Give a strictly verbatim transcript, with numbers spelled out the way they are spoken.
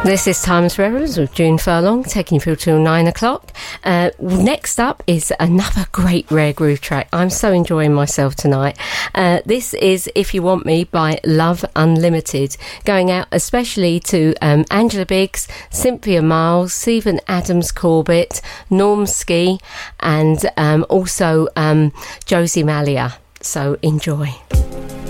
This is Timeless Rebels with June Furlong, taking you through till nine o'clock. Uh, next up is another great rare groove track. I'm so enjoying myself tonight. Uh, this is If You Want Me by Love Unlimited, going out especially to um, Angela Biggs, Cynthia Miles, Stephen Adams Corbett, Norm Ski, and um, also um, Josie Malia. So enjoy.